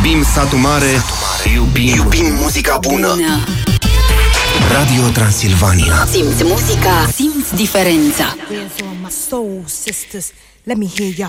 Iubim satul mare, iubim muzica bună. Radio Transilvania. Simți muzica, simți diferența. Soul sisters, let me hear ya.